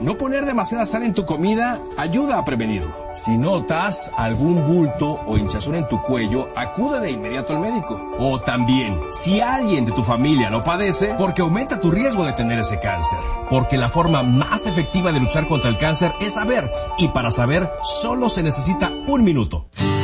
No poner demasiada sal en tu comida ayuda a prevenirlo. Si notas algún bulto o hinchazón en tu cuello, acude de inmediato al médico. O también, si alguien de tu familia lo padece, porque aumenta tu riesgo de tener ese cáncer. Porque la forma más efectiva de luchar contra el cáncer es saber, y para saber solo se necesita 1 minuto.